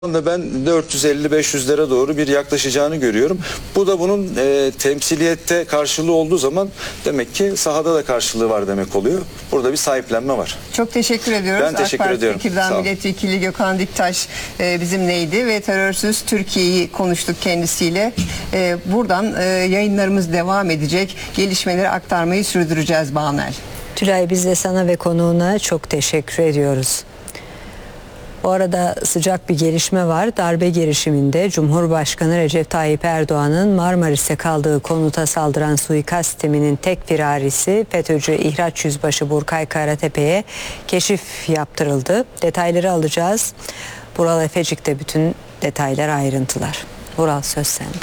anda ben 450-500'lere doğru bir yaklaşacağını görüyorum. Bu da bunun temsiliyette karşılığı olduğu zaman demek ki sahada da karşılığı var demek oluyor. Burada bir sahiplenme var. Çok teşekkür ediyoruz. Ben teşekkür ediyorum. Tekirdağ Milletvekili Gökhan Diktaş bizimleydi ve terörsüz Türkiye'yi konuştuk kendisiyle. Buradan yayınlarımız devam edecek. Gelişmeleri aktarmayı sürdüreceğiz Banel. Tülay, biz de sana ve konuğuna çok teşekkür ediyoruz. Bu arada sıcak bir gelişme var. Darbe girişiminde Cumhurbaşkanı Recep Tayyip Erdoğan'ın Marmaris'te kaldığı konuta saldıran suikast timinin tek firarisi FETÖ'cü İhraç Yüzbaşı Burkay Karatepe'ye keşif yaptırıldı. Detayları alacağız. Vural Efecik'te bütün detaylar, ayrıntılar. Vural, söz sende.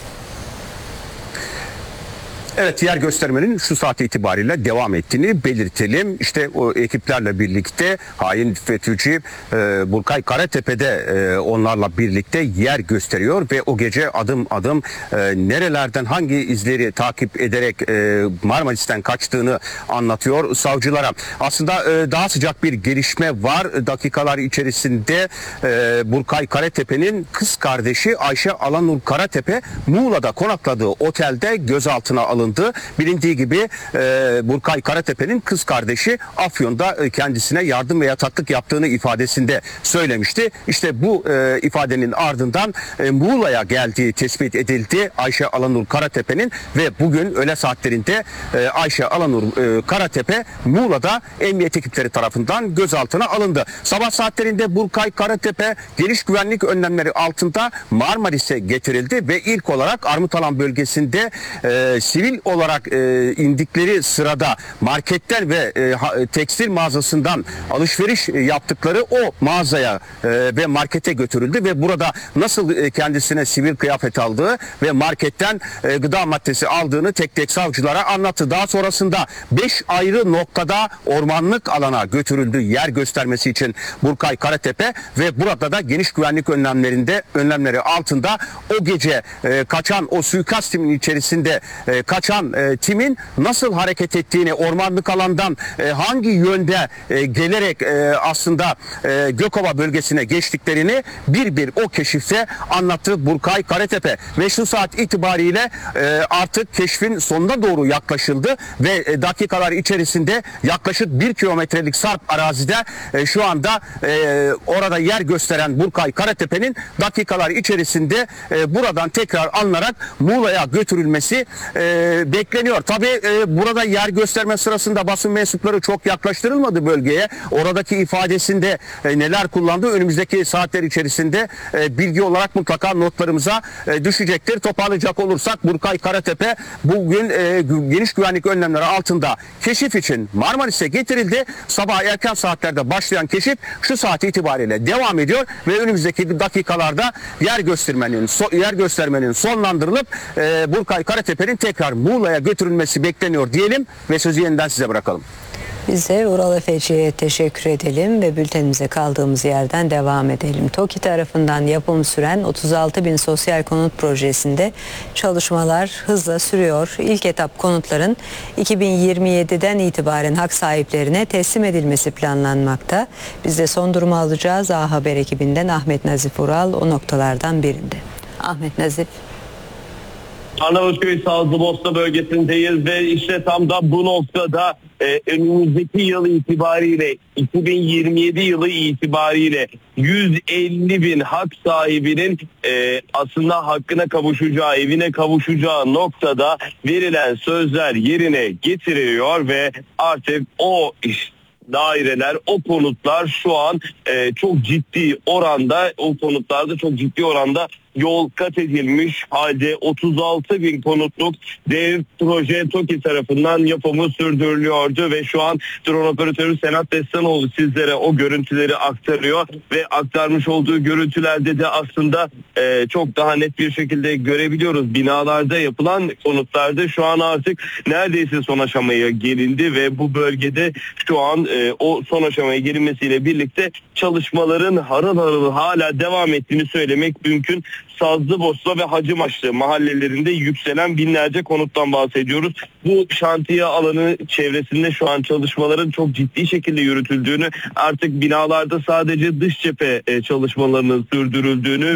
Evet, yer göstermenin şu saat itibariyle devam ettiğini belirtelim. İşte o ekiplerle birlikte hain FETÖ'cü Burkay Karatepe'de onlarla birlikte yer gösteriyor ve o gece adım adım nerelerden hangi izleri takip ederek Marmaris'ten kaçtığını anlatıyor savcılara. Aslında daha sıcak bir gelişme var. Dakikalar içerisinde Burkay Karatepe'nin kız kardeşi Ayşe Alanur Karatepe Muğla'da konakladığı otelde gözaltına alındı. Bilindiği gibi Burkay Karatepe'nin kız kardeşi Afyon'da kendisine yardım ve yataklık yaptığını ifadesinde söylemişti. İşte bu ifadenin ardından Muğla'ya geldiği tespit edildi Ayşe Alanur Karatepe'nin ve bugün öğle saatlerinde Ayşe Alanur Karatepe Muğla'da emniyet ekipleri tarafından gözaltına alındı. Sabah saatlerinde Burkay Karatepe geniş güvenlik önlemleri altında Marmaris'e getirildi ve ilk olarak Armutalan bölgesinde sivil olarak indikleri sırada marketten ve tekstil mağazasından alışveriş yaptıkları o mağazaya ve markete götürüldü ve burada nasıl kendisine sivil kıyafet aldığı ve marketten gıda maddesi aldığını tek tek savcılara anlattı. Daha sonrasında 5 ayrı noktada ormanlık alana götürüldü yer göstermesi için Burkay Karatepe ve burada da geniş güvenlik önlemleri altında o gece kaçan o suikast timinin içerisinde kaçan timin nasıl hareket ettiğini, ormanlık alandan hangi yönde gelerek aslında Gökova bölgesine geçtiklerini bir bir o keşifte anlattı Burkay Karatepe ve şu saat itibariyle artık keşfin sonuna doğru yaklaşıldı ve dakikalar içerisinde yaklaşık 1 kilometrelik sarp arazide şu anda orada yer gösteren Burkay Karatepe'nin dakikalar içerisinde buradan tekrar alınarak Muğla'ya götürülmesi bekleniyor. Tabii burada yer gösterme sırasında basın mensupları çok yaklaştırılmadı bölgeye. Oradaki ifadesinde neler kullandığı önümüzdeki saatler içerisinde bilgi olarak mutlaka notlarımıza düşecektir. Toparlayacak olursak Burkay Karatepe bugün geniş güvenlik önlemleri altında keşif için Marmaris'e getirildi. Sabah erken saatlerde başlayan keşif şu saat itibariyle devam ediyor ve önümüzdeki dakikalarda yer göstermenin sonlandırılıp Burkay Karatepe'nin tekrar Muğla'ya götürülmesi bekleniyor diyelim ve sözü yeniden size bırakalım. Biz de Vural Efeci'ye teşekkür edelim ve bültenimize kaldığımız yerden devam edelim. TOKİ tarafından yapım süren 36.000 sosyal konut projesinde çalışmalar hızla sürüyor. İlk etap konutların 2027'den itibaren hak sahiplerine teslim edilmesi planlanmakta. Biz de son durumu alacağız. A Haber ekibinden Ahmet Nazif Vural o noktalardan birinde. Ahmet Nazif. Arnavutköy Sazlıbosna bölgesindeyiz ve işte tam da bu noktada önümüzdeki yıl itibariyle 2027 yılı itibariyle 150 bin hak sahibinin aslında hakkına kavuşacağı, evine kavuşacağı noktada verilen sözler yerine getiriliyor ve artık o daireler, o konutlar şu an çok ciddi oranda, o konutlarda çok ciddi oranda yol kat edilmiş halde 36 bin konutluk dev proje TOKİ tarafından yapımı sürdürülüyordu ve şu an drone operatörü Senat Destanoğlu sizlere o görüntüleri aktarıyor ve aktarmış olduğu görüntülerde de aslında çok daha net bir şekilde görebiliyoruz. Binalarda yapılan konutlarda şu an artık neredeyse son aşamaya gelindi ve bu bölgede şu an o son aşamaya gelinmesiyle birlikte çalışmaların harıl harıl hala devam ettiğini söylemek mümkün. Sazlıbosna ve Hacımaşlı mahallelerinde yükselen binlerce konuttan bahsediyoruz. Bu şantiye alanı çevresinde şu an çalışmaların çok ciddi şekilde yürütüldüğünü, artık binalarda sadece dış cephe çalışmalarının sürdürüldüğünü